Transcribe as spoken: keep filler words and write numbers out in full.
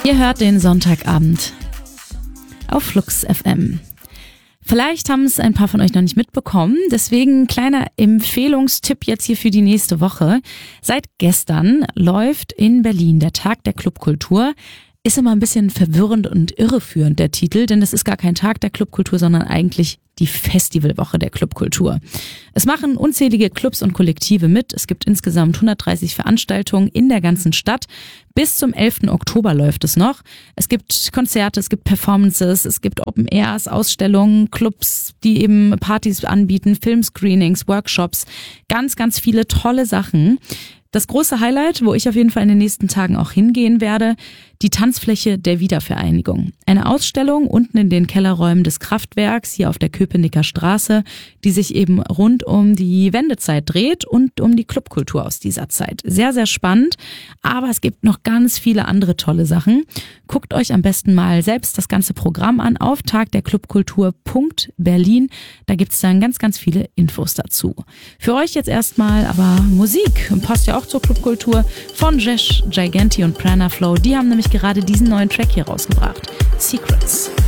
Ihr hört den Sonntagabend auf Flux F M. Vielleicht haben es ein paar von euch noch nicht mitbekommen, deswegen kleiner Empfehlungstipp jetzt hier für die nächste Woche. Seit gestern läuft in Berlin der Tag der Clubkultur. Ist immer ein bisschen verwirrend und irreführend der Titel, denn das ist gar kein Tag der Clubkultur, sondern eigentlich die Festivalwoche der Clubkultur. Es machen unzählige Clubs und Kollektive mit. Es gibt insgesamt hundertdreißig Veranstaltungen in der ganzen Stadt. Bis zum elften Oktober läuft es noch. Es gibt Konzerte, es gibt Performances, es gibt Open Airs, Ausstellungen, Clubs, die eben Partys anbieten, Filmscreenings, Workshops, ganz, ganz viele tolle Sachen. Das große Highlight, wo ich auf jeden Fall in den nächsten Tagen auch hingehen werde, die Tanzfläche der Wiedervereinigung. Eine Ausstellung unten in den Kellerräumen des Kraftwerks hier auf der Köpenicker Straße, die sich eben rund um die Wendezeit dreht und um die Clubkultur aus dieser Zeit. Sehr, sehr spannend, aber es gibt noch ganz viele andere tolle Sachen. Guckt euch am besten mal selbst das ganze Programm an auf tagderclubkultur punkt berlin. Da gibt es dann ganz, ganz viele Infos dazu. Für euch jetzt erstmal aber Musik. Passt ja auch zur Clubkultur von Jesh, Giganti und Prana Flow. Die haben nämlich gerade diesen neuen Track hier rausgebracht. Secrets.